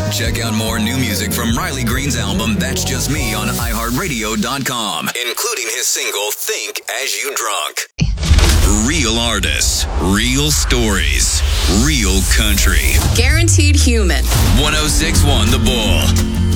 Check out more new music from Riley Green's album, That's Just Me, on iHeartRadio.com, including his single, Think As You Drunk. Real artists, real stories, real country. Guaranteed human. 106.1 The Bull.